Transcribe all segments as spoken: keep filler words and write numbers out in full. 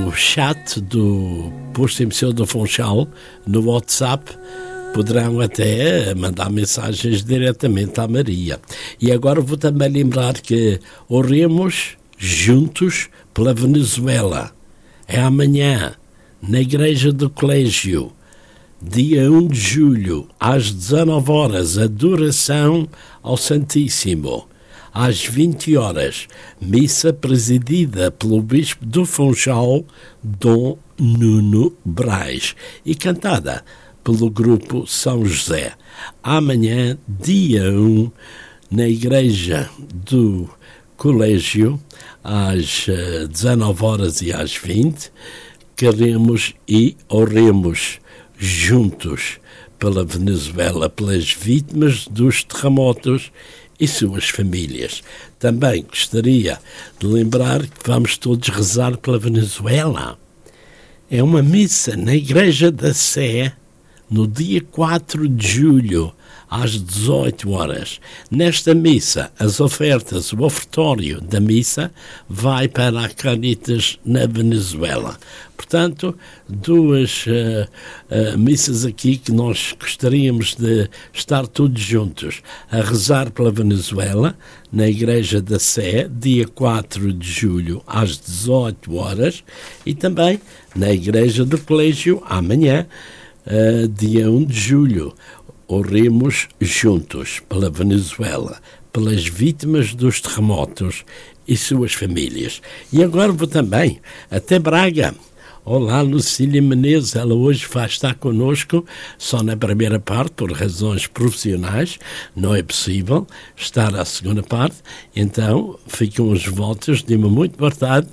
no chat do Posto de Emissão do Funchal, no WhatsApp, poderão até mandar mensagens diretamente à Maria. E agora vou também lembrar que oremos juntos pela Venezuela. É amanhã, na Igreja do Colégio, dia um de julho, às dezanove horas, adoração ao Santíssimo. Às vinte horas, missa presidida pelo Bispo do Funchal, Dom Nuno Braz, e cantada pelo grupo São José. Amanhã, dia um, na Igreja do Colégio, às dezanove horas e às vinte, queremos e oremos juntos pela Venezuela, pelas vítimas dos terremotos e suas famílias. Também gostaria de lembrar que vamos todos rezar pela Venezuela. É uma missa na Igreja da Sé, no dia quatro de julho, às dezoito horas. Nesta missa, as ofertas, o ofertório da missa vai para a Caritas na Venezuela. Portanto, duas uh, uh, missas aqui que nós gostaríamos de estar todos juntos a rezar pela Venezuela, na Igreja da Sé, dia quatro de julho, às dezoito horas, e também na Igreja do Colégio, amanhã, uh, dia um de julho. Oremos juntos pela Venezuela, pelas vítimas dos terremotos e suas famílias. E agora vou também até Braga. Olá, Lucília Menezes, ela hoje vai estar connosco só na primeira parte, por razões profissionais, não é possível estar à segunda parte, então ficam os votos de uma muito boa tarde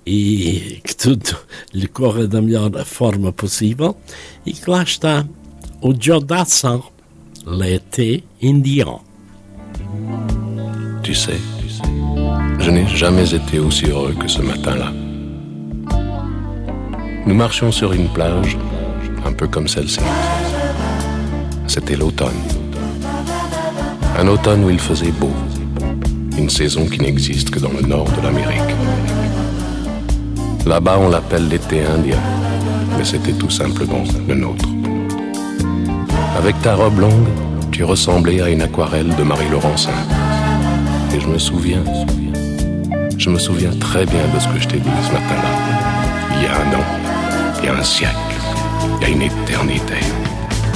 e que tudo lhe corra da melhor forma possível e que lá está o Jodassin, l'été indien. Tu sais, je n'ai jamais été aussi heureux que ce matin-là. Nous marchions sur une plage, un peu comme celle-ci. C'était l'automne. Un automne où il faisait beau. Une saison qui n'existe que dans le nord de l'Amérique. Là-bas, on l'appelle l'été indien, mais c'était tout simplement le nôtre. Avec ta robe longue, tu ressemblais à une aquarelle de Marie Laurencin. Et je me souviens, je me souviens très bien de ce que je t'ai dit ce matin-là. Il y a un an, il y a un siècle, il y a une éternité.